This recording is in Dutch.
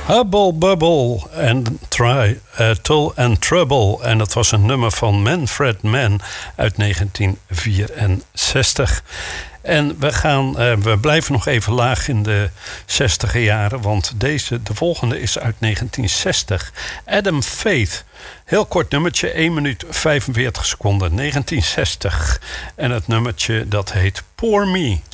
Hubble Bubble en Toll and Trouble. En dat was een nummer van Manfred Mann uit 1964. En we blijven nog even laag in de 60er jaren. Want de volgende is uit 1960. Adam Faith. Heel kort nummertje, 1 minuut 45 seconden. 1960. En het nummertje dat heet Poor Me.